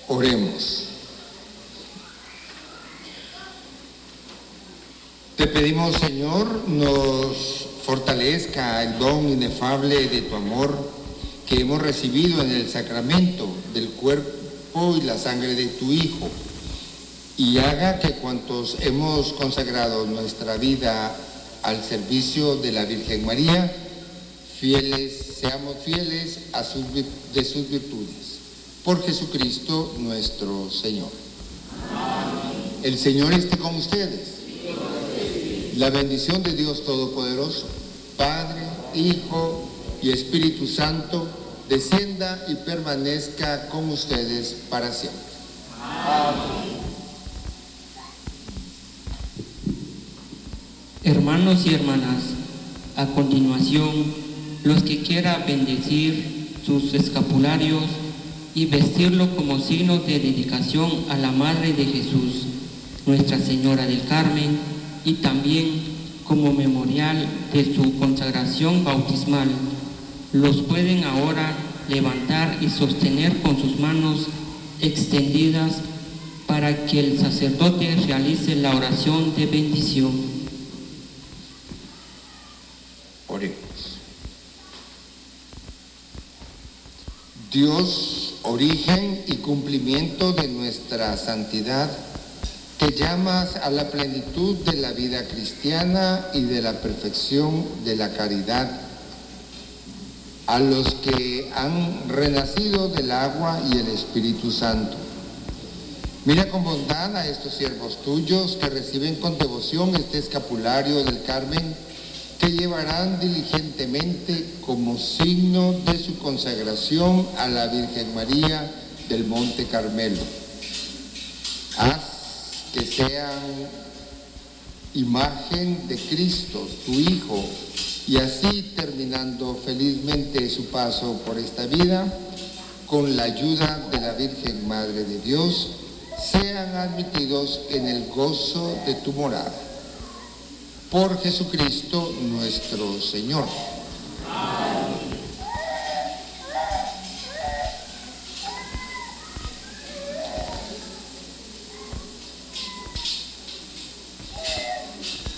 Oremos. Te pedimos, Señor, nos fortalezca el don inefable de tu amor que hemos recibido en el sacramento del cuerpo y la sangre de tu Hijo, y haga que cuantos hemos consagrado nuestra vida al servicio de la Virgen María, seamos fieles de sus virtudes. Por Jesucristo nuestro Señor. Amén. El Señor esté con ustedes. La bendición de Dios Todopoderoso, Padre, Hijo y Espíritu Santo, descienda y permanezca con ustedes para siempre. Amén. Hermanos y hermanas, a continuación, los que quieran bendecir sus escapularios y vestirlo como signo de dedicación a la Madre de Jesús, Nuestra Señora del Carmen, y también como memorial de su consagración bautismal, los pueden ahora levantar y sostener con sus manos extendidas para que el sacerdote realice la oración de bendición. Oremos. Dios, origen y cumplimiento de nuestra santidad, te llamas a la plenitud de la vida cristiana y de la perfección de la caridad, a los que han renacido del agua y el Espíritu Santo. Mira con bondad a estos siervos tuyos que reciben con devoción este escapulario del Carmen, que llevarán diligentemente como signo de su consagración a la Virgen María del Monte Carmelo. Haz que sean imagen de Cristo, tu Hijo, y así, terminando felizmente su paso por esta vida, con la ayuda de la Virgen Madre de Dios, sean admitidos en el gozo de tu morada. Por Jesucristo nuestro Señor.